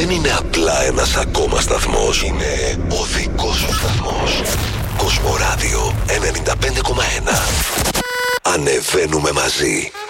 δεν είναι απλά ένας ακόμα σταθμός. Είναι ο δικός σου σταθμός. Κοσμοράδιο 95,1. Ανεβαίνουμε μαζί.